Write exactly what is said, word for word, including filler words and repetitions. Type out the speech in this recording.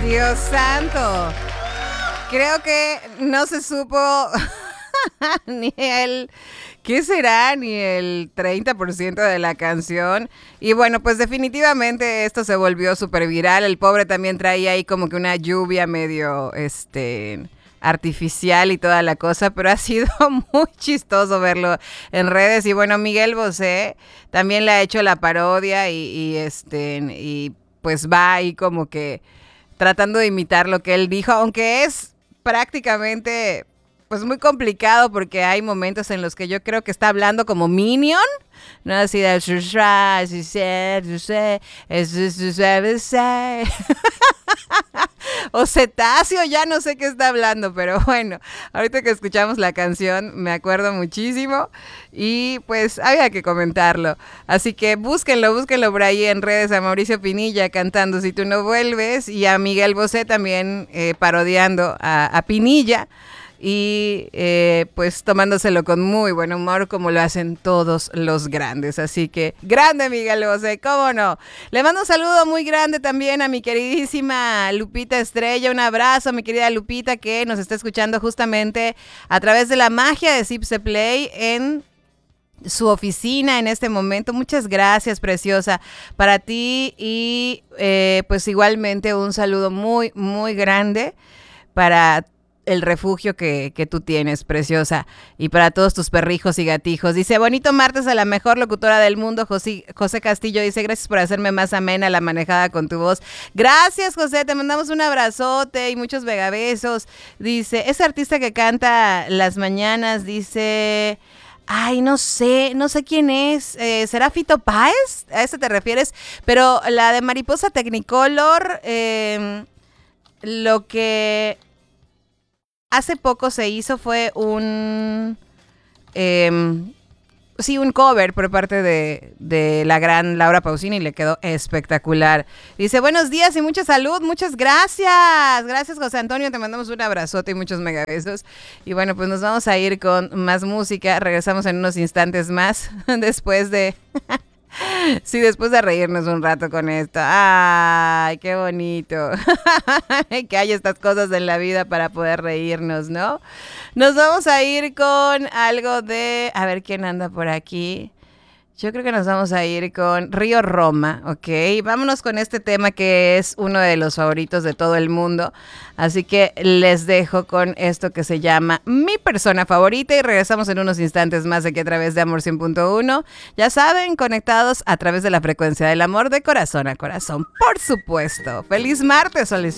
Dios santo. Creo que no se supo ni el, ¿qué será? Ni el treinta por ciento de la canción. Y bueno, pues definitivamente esto se volvió súper viral. El pobre también traía ahí como que una lluvia medio, este... artificial y toda la cosa, pero ha sido muy chistoso verlo en redes. Y bueno, Miguel Bosé también le ha hecho la parodia y, y este y pues va ahí como que tratando de imitar lo que él dijo, aunque es prácticamente pues muy complicado porque hay momentos en los que yo creo que está hablando como Minion, no así de o cetáceo, ya no sé qué está hablando, pero bueno, ahorita que escuchamos la canción me acuerdo muchísimo y pues había que comentarlo, así que búsquenlo, búsquenlo por ahí en redes a Mauricio Pinilla cantando Si tú no vuelves y a Miguel Bosé también eh, parodiando a, a Pinilla. Y eh, pues tomándoselo con muy buen humor como lo hacen todos los grandes. Así que grande Miguel Bosé, cómo no. Le mando un saludo muy grande también a mi queridísima Lupita Estrella. Un abrazo mi querida Lupita que nos está escuchando justamente a través de la magia de Zipse Play en su oficina en este momento. Muchas gracias, preciosa, para ti y eh, pues igualmente un saludo muy, muy grande para el refugio que, que tú tienes, preciosa, y para todos tus perrijos y gatijos. Dice, bonito martes a la mejor locutora del mundo, José, José Castillo. Dice, gracias por hacerme más amena la manejada con tu voz. Gracias, José, te mandamos un abrazote y muchos megabesos. Dice, ese artista que canta las mañanas, dice... Ay, no sé, no sé quién es. Eh, ¿Será Fito Páez? ¿A ese te refieres? Pero la de Mariposa Technicolor, eh, lo que... hace poco se hizo fue un eh, sí, un cover por parte de, de la gran Laura Pausini y le quedó espectacular. Dice, buenos días y mucha salud, muchas gracias. Gracias, José Antonio, te mandamos un abrazote y muchos megabesos. Y bueno, pues nos vamos a ir con más música. Regresamos en unos instantes más después de... Sí, después de reírnos un rato con esto. ¡Ay, qué bonito! Que hay estas cosas en la vida para poder reírnos, ¿no? Nos vamos a ir con algo de... A ver, ¿quién anda por aquí? Yo creo que nos vamos a ir con Río Roma, ¿ok? Vámonos con este tema que es uno de los favoritos de todo el mundo. Así que les dejo con esto que se llama Mi Persona Favorita y regresamos en unos instantes más aquí a través de Amor cien punto uno. Ya saben, conectados a través de la frecuencia del amor de corazón a corazón, por supuesto. ¡Feliz martes, Solicito!